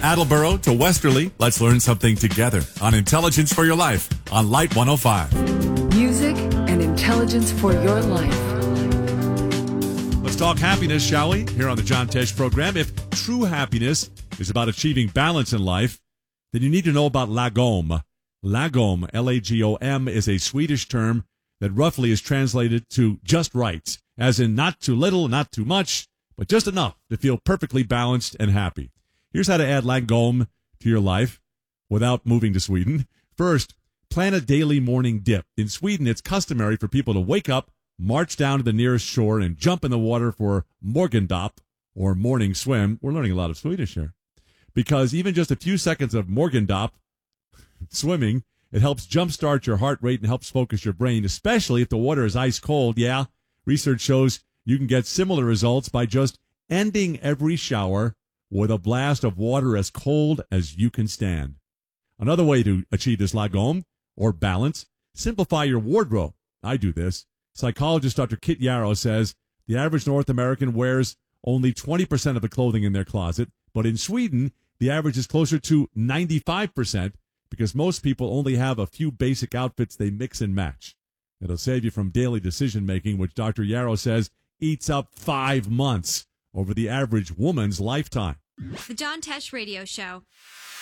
Attleboro to Westerly, let's learn something together on Intelligence for Your Life on Light 105. Music and intelligence for your life. Let's talk happiness, shall we? Here on the John Tesh program. If true happiness is about achieving balance in life, then you need to know about lagom. Lagom, L-A-G-O-M, is a Swedish term that roughly is translated to just right, as in not too little, not too much, but just enough to feel perfectly balanced and happy. Here's how to add lagom to your life without moving to Sweden. First, plan a daily morning dip. In Sweden, it's customary for people to wake up, march down to the nearest shore, and jump in the water for morgendopp, or morning swim. We're learning a lot of Swedish here. Because even just a few seconds of morgendopp, swimming, it helps jumpstart your heart rate and helps focus your brain, especially if the water is ice cold. Yeah, research shows you can get similar results by just ending every shower with a blast of water as cold as you can stand. Another way to achieve this lagom, or balance, simplify your wardrobe. I do this. Psychologist Dr. Kit Yarrow says the average North American wears only 20% of the clothing in their closet, but in Sweden, the average is closer to 95% because most people only have a few basic outfits they mix and match. It'll save you from daily decision-making, which Dr. Yarrow says eats up 5 months over the average woman's lifetime. The John Tesh Radio Show.